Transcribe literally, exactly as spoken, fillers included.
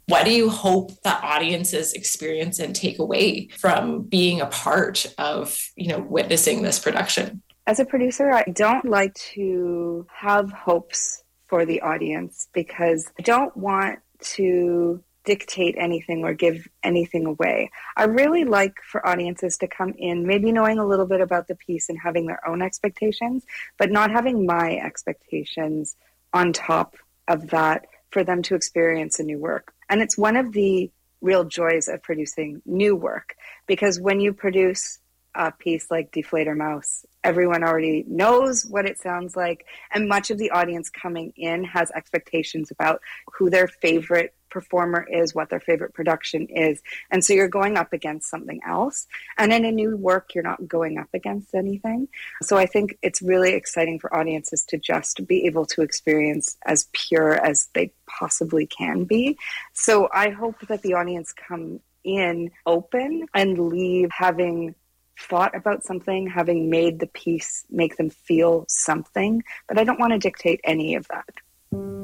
What do you hope that audiences experience and take away from being a part of, you know, witnessing this production? As a producer, I don't like to have hopes for the audience because I don't want to dictate anything or give anything away. I really like for audiences to come in maybe knowing a little bit about the piece and having their own expectations, but not having my expectations on top of that for them to experience a new work. And it's one of the real joys of producing new work, because when you produce a piece like Deflator Mouse, everyone already knows what it sounds like, and much of the audience coming in has expectations about who their favorite performer is, what their favorite production is, and so you're going up against something else. And in a new work, you're not going up against anything. So I think it's really exciting for audiences to just be able to experience as pure as they possibly can be. So I hope that the audience come in open and leave having thought about something, having made the piece make them feel something, but I don't want to dictate any of that.